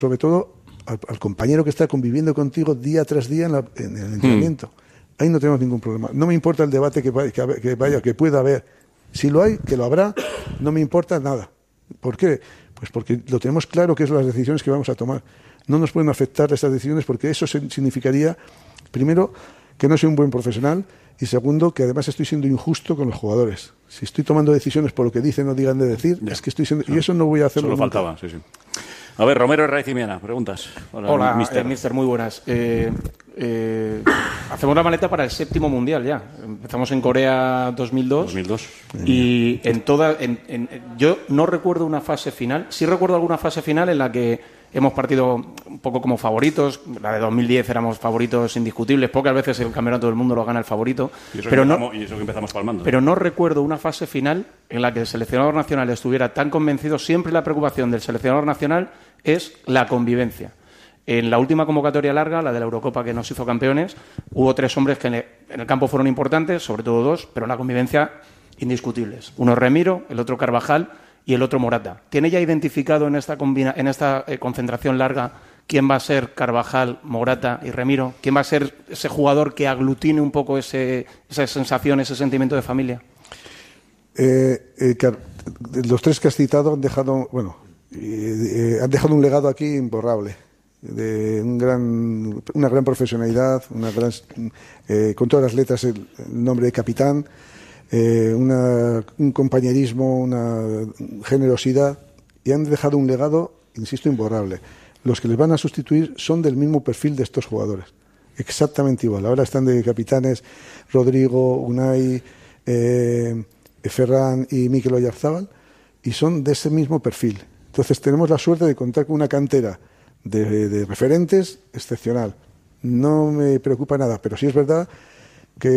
sobre todo al compañero que está conviviendo contigo día tras día en el entrenamiento. Ahí no tenemos ningún problema. No me importa el debate que pueda haber. Si lo hay, que lo habrá, no me importa nada. ¿Por qué? Pues porque lo tenemos claro que son las decisiones que vamos a tomar. No nos pueden afectar estas decisiones porque eso significaría, primero, que no soy un buen profesional y segundo, que además estoy siendo injusto con los jugadores. Si estoy tomando decisiones por lo que dicen o digan de decir, es que estoy siendo... Y eso no voy a hacerlo nunca. Faltaba, sí. A ver, Romero Raicimiana, preguntas. Hola, mister, muy buenas. Hacemos la maleta para el 7º Mundial ya. Empezamos en Corea 2002. Y yo no recuerdo una fase final. Sí recuerdo alguna fase final en la que hemos partido un poco como favoritos. La de 2010 éramos favoritos indiscutibles. Pocas veces el campeonato del mundo lo gana el favorito. Y eso que empezamos palmando. Pero no recuerdo una fase final en la que el seleccionador nacional estuviera tan convencido. Siempre la preocupación del seleccionador nacional es la convivencia. En la última convocatoria larga, la de la Eurocopa que nos hizo campeones, hubo 3 hombres que en el campo fueron importantes, sobre todo 2, pero en la convivencia indiscutibles. Uno Remiro, el otro Carvajal y el otro Morata. ¿Tiene ya identificado en esta concentración larga quién va a ser Carvajal, Morata y Remiro? ¿Quién va a ser ese jugador que aglutine un poco esa sensación, ese sentimiento de familia? Los 3 que has citado han dejado, han dejado un legado aquí imborrable, de una gran profesionalidad, con todas las letras el nombre de capitán, un compañerismo, una generosidad, y han dejado un legado, insisto, imborrable. Los que les van a sustituir son del mismo perfil de estos jugadores, exactamente igual. Ahora están de capitanes Rodrigo, Unai, Ferran y Mikel Oyarzabal, y son de ese mismo perfil. Entonces tenemos la suerte de contar con una cantera de referentes excepcional. No me preocupa nada, pero sí es verdad que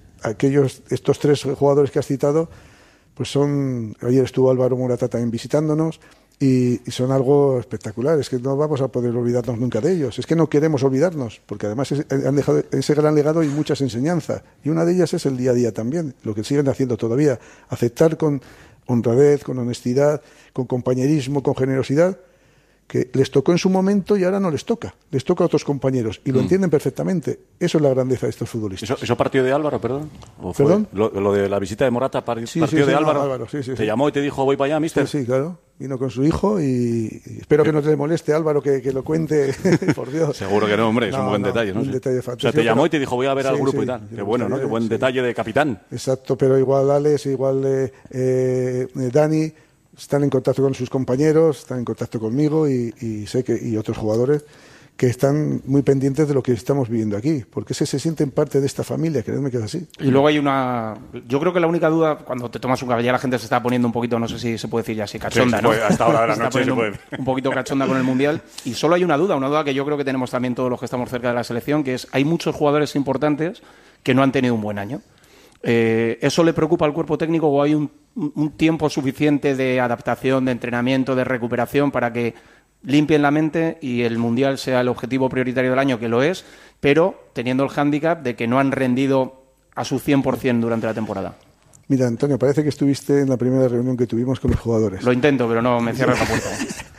estos 3 jugadores que has citado, pues ayer estuvo Álvaro Morata también visitándonos y son algo espectacular. Es que no vamos a poder olvidarnos nunca de ellos. Es que no queremos olvidarnos, porque además han dejado ese gran legado y muchas enseñanzas. Y una de ellas es el día a día también, lo que siguen haciendo todavía. Aceptar con honradez, con honestidad, con compañerismo, con generosidad, que les tocó en su momento y ahora no les toca a otros compañeros y lo entienden perfectamente. Eso es la grandeza de estos futbolistas. ¿Eso partió de Álvaro, perdón? ¿Perdón? Lo de la visita de Morata partió de Álvaro. ¿Te llamó y te dijo voy para allá, mister? Sí, claro. Vino con su hijo y espero que no te moleste, Álvaro, que lo cuente, por Dios. Seguro que no, hombre, es un buen detalle, ¿no? Un detalle fantástico. O sea, te llamó y te dijo voy a ver al grupo y tal. Qué bueno, ¿no? Qué buen detalle de capitán. Exacto, pero igual Alex, igual Dani están en contacto con sus compañeros, están en contacto conmigo y sé que otros jugadores que están muy pendientes de lo que estamos viviendo aquí, porque se sienten parte de esta familia, creedme que es así. Y luego hay yo creo que la única duda, cuando te tomas un café, ya la gente se está poniendo un poquito, no sé si se puede decir ya así, cachonda, ¿no? Hasta ahora de la noche se puede. Un poquito cachonda con el Mundial. Y solo hay una duda que yo creo que tenemos también todos los que estamos cerca de la selección, que es, hay muchos jugadores importantes que no han tenido un buen año. ¿Eso le preocupa al cuerpo técnico o hay un tiempo suficiente de adaptación, de entrenamiento, de recuperación para que limpien la mente y el Mundial sea el objetivo prioritario del año, que lo es, pero teniendo el hándicap de que no han rendido a su 100% durante la temporada? Mira, Antonio, parece que estuviste en la primera reunión que tuvimos con los jugadores. Lo intento, pero no me cierras la puerta.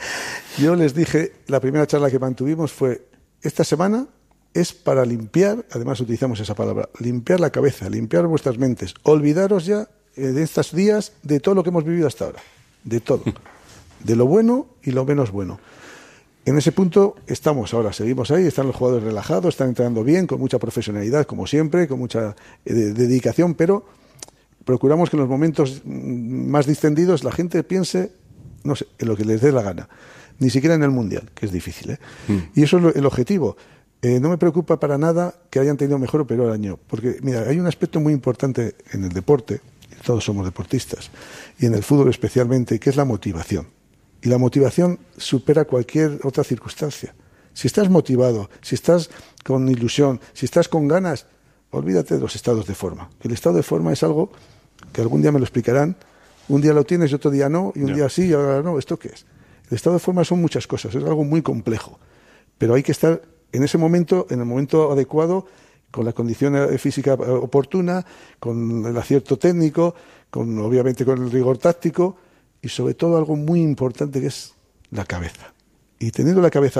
Yo les dije, la primera charla que mantuvimos fue, esta semana es para limpiar, además utilizamos esa palabra, limpiar la cabeza, limpiar vuestras mentes, olvidaros ya de estos días de todo lo que hemos vivido hasta ahora, de todo, de lo bueno y lo menos bueno. En ese punto estamos ahora, seguimos ahí, están los jugadores relajados, están entrenando bien, con mucha profesionalidad, como siempre, con mucha dedicación, pero procuramos que en los momentos más distendidos la gente piense, no sé, en lo que les dé la gana, ni siquiera en el Mundial, que es difícil, Y eso es el objetivo. No me preocupa para nada que hayan tenido mejor o peor año, porque mira, hay un aspecto muy importante en el deporte, todos somos deportistas, y en el fútbol especialmente, que es la motivación. Y la motivación supera cualquier otra circunstancia. Si estás motivado, si estás con ilusión, si estás con ganas, olvídate de los estados de forma. El estado de forma es algo que algún día me lo explicarán, un día lo tienes y otro día no, y un día sí y ahora no. ¿Esto qué es? El estado de forma son muchas cosas, es algo muy complejo, pero hay que estar en ese momento, en el momento adecuado, con la condición física oportuna, con el acierto técnico, obviamente con el rigor táctico y sobre todo algo muy importante que es la cabeza. y teniendo la cabeza